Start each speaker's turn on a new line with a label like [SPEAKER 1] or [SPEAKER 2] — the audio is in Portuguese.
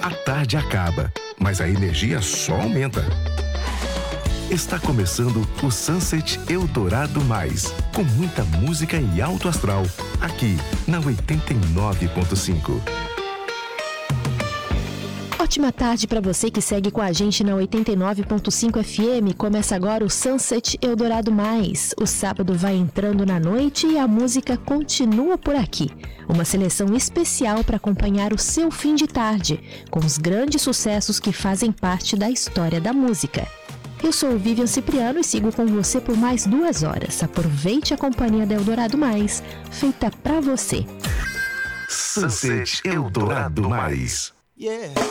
[SPEAKER 1] A tarde acaba, mas a energia só aumenta. Está começando o Sunset Eldorado Mais, com muita música e alto astral, aqui na 89.5.
[SPEAKER 2] Ótima tarde para você que segue com a gente na 89.5 FM. Começa agora o Sunset Eldorado Mais. O sábado vai entrando na noite e a música continua por aqui. Uma seleção especial para acompanhar o seu fim de tarde, com os grandes sucessos que fazem parte da história da música. Eu sou o Vivian Cipriano e sigo com você por mais 2 horas. Aproveite a companhia da Eldorado Mais, feita para você.
[SPEAKER 1] Sunset Eldorado Mais.
[SPEAKER 3] Yeah.